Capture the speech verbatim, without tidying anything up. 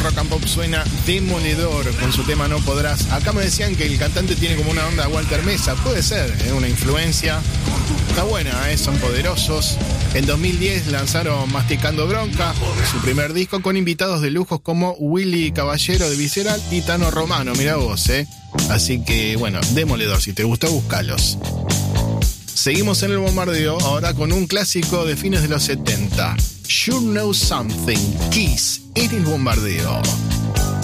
Rock and Pop suena Demoledor con su tema No Podrás. Acá me decían que el cantante tiene como una onda Walter Mesa. Puede ser, ¿eh? Una influencia. Está buena, ¿eh? Son poderosos. En dos mil diez lanzaron Masticando Bronca, su primer disco, con invitados de lujos como Willy Caballero de Visceral y Tano Romano. Mirá vos, ¿eh? Así que, bueno, Demoledor. Si te gustó, búscalos. Seguimos en el bombardeo, ahora con un clásico de fines de los setenta. Sure Know Something, Kiss, en el bombardeo.